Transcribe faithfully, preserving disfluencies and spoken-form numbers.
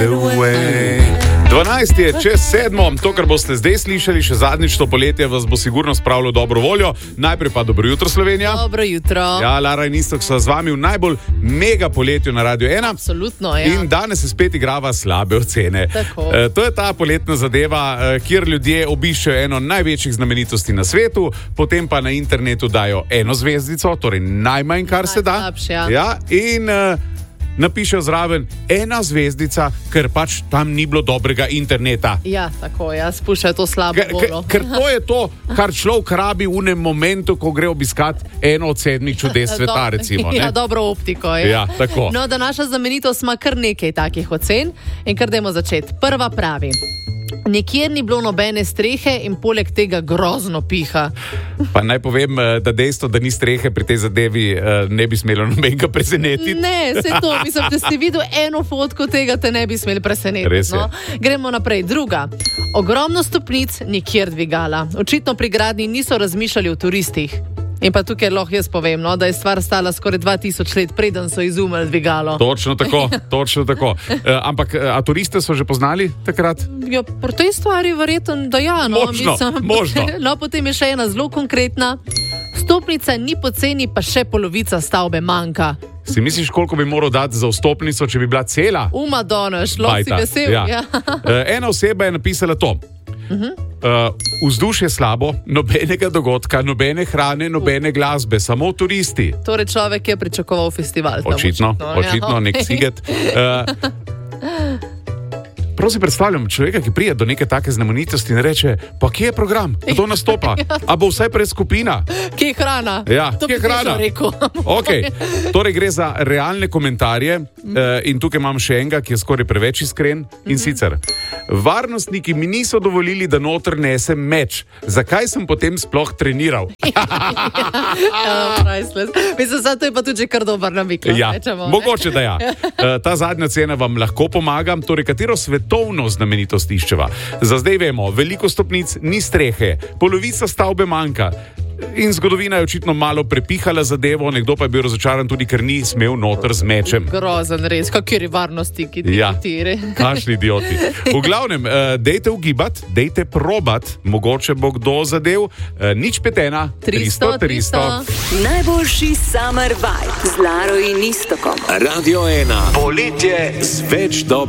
dvanajst je čez sedmo, to, kar boste zdaj slišali, še zadnjič to poletje, vas bo sigurno spravilo dobro voljo. Najprej pa dobro jutro, Slovenija. Dobro jutro. Ja, Lara in Iztok so z vami v najbolj mega poletju na Radio ena. Absolutno, ja. In danes se spet igrava slabe ocene. E, to je ta poletna zadeva, e, kjer ljudje obiščejo eno največjih znamenitosti na svetu, potem pa na internetu dajo eno zvezdico, torej najmanj, kar se da. Najslabše, ja. Ja, in e, napišejo zraven ena zvezdica, ker pač tam ni bilo dobrega interneta. Ja, tako, ja, spuščajo to slabo Ker, voljo. ker to je to, kar človek rabi v enem momentu, ko gre obiskat eno od sedmih čudes sveta, recimo. Ne? Ja, dobro optiko je. Ja, tako. No, da naša znamenitost ima kar nekaj takih ocen in kar dajmo začeti. Prva pravi. Nikjer ni bilo nobene strehe in poleg tega grozno piha. Pa naj povem, da dejstvo, da ni strehe pri tej zadevi, ne bi smelo nobenega presenetiti. Ne, se to, mislim, da si videl eno fotko tega, te ne bi smeli presenetiti. Res je. No? Gremo naprej. Druga. Ogromno stopnic, nikjer dvigala. Očitno pri gradnji niso razmišljali o turistih. In pa tukaj lahko jaz povem, no, da je stvar stala skoraj dva tisoč let, preden so izumili dvigalo. Točno tako, točno tako. E, ampak, a turiste so že poznali takrat? Ja, pri tej stvari verjetno, da ja. No, možno, mislim, možno. No, potem je še ena zelo konkretna. Stopnica ni poceni, pa še polovica stavbe manjka. Si misliš, koliko bi moral dati za vstopnico, če bi bila cela? Uma donoš, lahko si vesel. Ja. Ja. E, ena oseba je napisala to. Uh-huh. Uh, vzdušje slabo, nobenega dogodka, nobene hrane, nobene glasbe, samo turisti. Torej človek je pričakoval festival. Tam, očitno, očitno, očitno ja, nek okay. siget. Uh, Prav si predstavljam človeka, ki prije do neke take znamenitosti in reče, pa kje je program, kdo nastopa, a bo vsaj preskupina? Kje je hrana? Ja, to kje je hrana? Okay. Torej gre za realne komentarje mm. uh, in tukaj imam še enega, ki je skoraj preveč iskren in mm-hmm. sicer, varnostniki mi niso dovolili, da noter nesem meč. Zakaj sem potem sploh treniral? Mislim, zato je pa tudi kar dober namik. Ja, mogoče da ja. Uh, ta zadnja cena vam lahko pomaga, torej katero svetovno znamenitost iščeva. Za zdaj vemo, veliko stopnic, ni strehe, polovica stavbe manjka. In zgodovina je očitno malo prepihala zadevo, nekdo pa je bil razočaran tudi, ker ni smel noter z mečem. Grozen res, kakiri varnosti, ki ti ja, tire. Kašni idioti. V glavnem, uh, dejte ugibat, dejte probat, mogoče bo kdo zadev. Uh, nič petena, tristo, tristo. Najboljši summer vibe z Laro in Istokom. Radio ena. Poletje z več dobrih.